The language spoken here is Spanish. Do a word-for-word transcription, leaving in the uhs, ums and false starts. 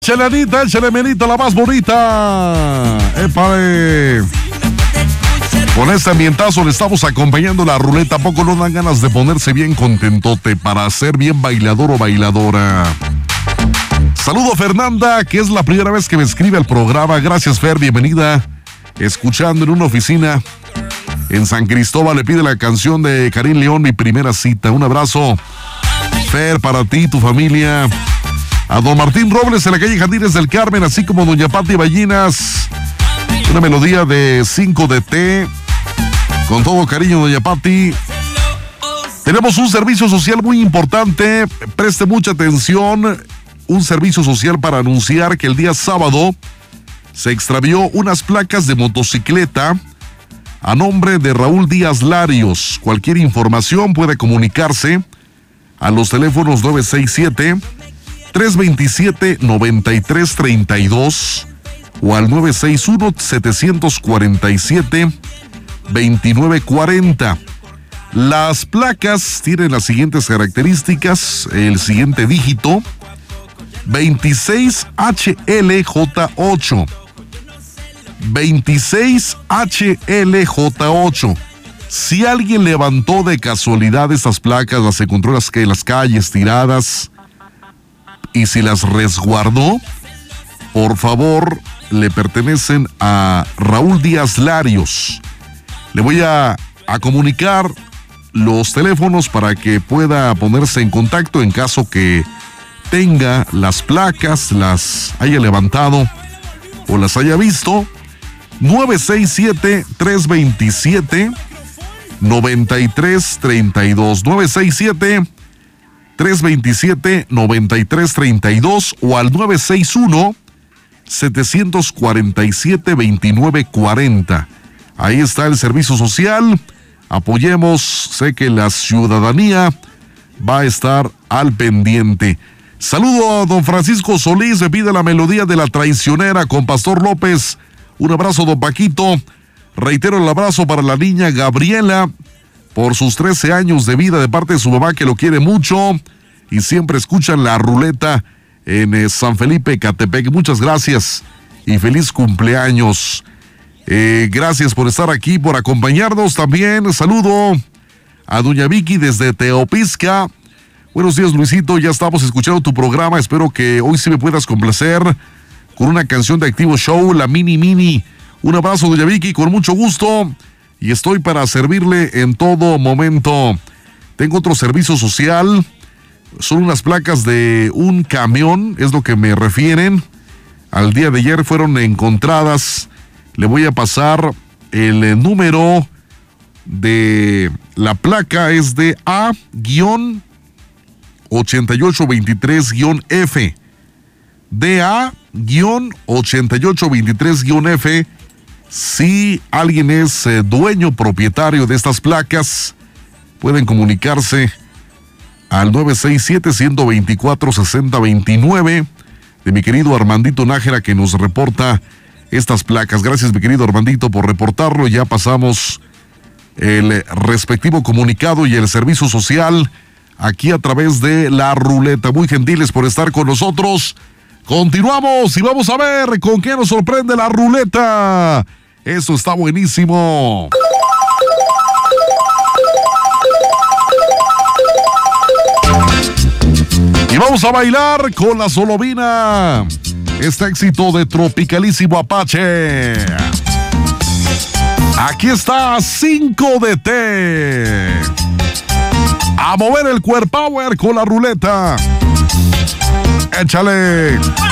Chelenita, chelemenita, la más bonita. ¡Épale! Con este ambientazo le estamos acompañando la ruleta. ¿A poco no dan ganas de ponerse bien contentote para ser bien bailador o bailadora? Saludo a Fernanda, que es la primera vez que me escribe al programa. Gracias, Fer, bienvenida. Escuchando en una oficina en San Cristóbal, le pide la canción de Karim León, Mi Primera Cita. Un abrazo, Fer, para ti y tu familia. A don Martín Robles en la calle Jardines del Carmen, así como doña Pati Ballinas. Una melodía de cinco de té. Con todo cariño, doña Pati. Tenemos un servicio social muy importante. Preste mucha atención. Un servicio social para anunciar que el día sábado se extravió unas placas de motocicleta a nombre de Raúl Díaz Larios. Cualquier información puede comunicarse a los teléfonos nueve seis siete, tres dos siete, nueve tres tres dos o al nueve seis uno, siete cuatro siete, dos nueve cuatro cero. Las placas tienen las siguientes características, el siguiente dígito, veintiséis H L J ocho. veintiséis H L J ocho. Si alguien levantó de casualidad estas placas, las encontró en las calles tiradas, y si las resguardó, por favor, le pertenecen a Raúl Díaz Larios. Le voy a, a comunicar los teléfonos para que pueda ponerse en contacto en caso que tenga las placas, las haya levantado o las haya visto. nueve seis siete, tres dos siete, nueve tres tres dos. nueve seis siete, tres dos siete, nueve tres tres dos o al nueve seis uno, siete cuatro siete, dos nueve cuatro cero. Ahí está el servicio social. Apoyemos, sé que la ciudadanía va a estar al pendiente. Saludo a don Francisco Solís, me pide la melodía de La Traicionera con Pastor López. Un abrazo, don Paquito. Reitero el abrazo para la niña Gabriela por sus trece años de vida de parte de su mamá, que lo quiere mucho y siempre escuchan la ruleta en eh, San Felipe, Catepec. Muchas gracias y feliz cumpleaños. Eh, gracias por estar aquí, por acompañarnos también. Saludo a doña Vicky desde Teopisca. Buenos días, Luisito, ya estamos escuchando tu programa. Espero que hoy sí me puedas complacer con una canción de Activo Show, la Mini Mini. Un abrazo, doña Vicky, con mucho gusto. Y estoy para servirle en todo momento. Tengo otro servicio social. Son unas placas de un camión, es lo que me refieren. Al día de ayer fueron encontradas. Le voy a pasar el número de la placa. Es de A ochenta y ocho veintitrés F. D A ochenta y ocho veintitrés F. Si alguien es eh, dueño, propietario de estas placas, pueden comunicarse al nueve seis siete, uno dos cuatro, seis cero dos nueve de mi querido Armandito Nájera, que nos reporta estas placas. Gracias, mi querido Armandito, por reportarlo. Ya pasamos el respectivo comunicado y el servicio social aquí a través de la ruleta. Muy gentiles por estar con nosotros. Continuamos y vamos a ver con qué nos sorprende la ruleta. Eso está buenísimo. Y vamos a bailar con la Solovina. Este éxito de Tropicalísimo Apache. Aquí está cinco de té. A mover el cuerpo power con la ruleta. Échale.